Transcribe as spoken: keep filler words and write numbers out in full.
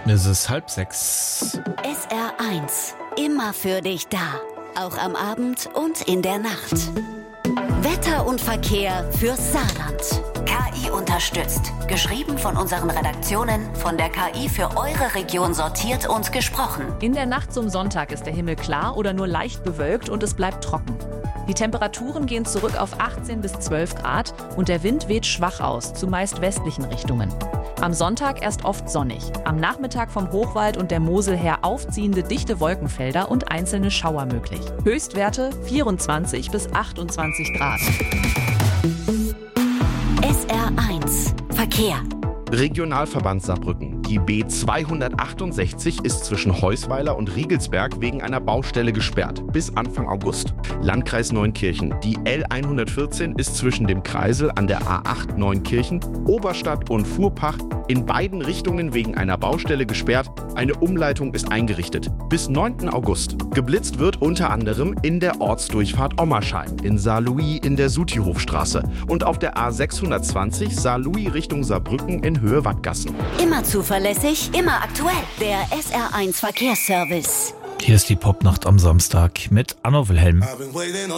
Es ist halb sechs. S R eins. Immer für dich da. Auch am Abend und in der Nacht. Wetter und Verkehr fürs Saarland. K I unterstützt. Geschrieben von unseren Redaktionen, von der K I für eure Region sortiert und gesprochen. In der Nacht zum Sonntag ist der Himmel klar oder nur leicht bewölkt und es bleibt trocken. Die Temperaturen gehen zurück auf achtzehn bis zwölf Grad und der Wind weht schwach aus, zumeist westlichen Richtungen. Am Sonntag erst oft sonnig. Am Nachmittag vom Hochwald und der Mosel her aufziehende dichte Wolkenfelder und einzelne Schauer möglich. Höchstwerte vierundzwanzig bis achtundzwanzig Grad. S R eins. Verkehr. Regionalverband Saarbrücken. Die B zweihundertachtundsechzig ist zwischen Heusweiler und Riegelsberg wegen einer Baustelle gesperrt. Bis Anfang August. Landkreis Neunkirchen. Die L hundertvierzehn ist zwischen dem Kreisel an der A acht Neunkirchen, Oberstadt und Fuhrpach in beiden Richtungen wegen einer Baustelle gesperrt. Eine Umleitung ist eingerichtet. Bis neunten August. Geblitzt wird unter anderem in der Ortsdurchfahrt Ommersheim, in Saarlouis in der Sutihofstraße und auf der A sechshundertzwanzig Saarlouis Richtung Saarbrücken in Höhe Wattgassen. Immer zuverlässig, immer aktuell. Der S R eins Verkehrsservice. Hier ist die Popnacht am Samstag mit Anno Wilhelm.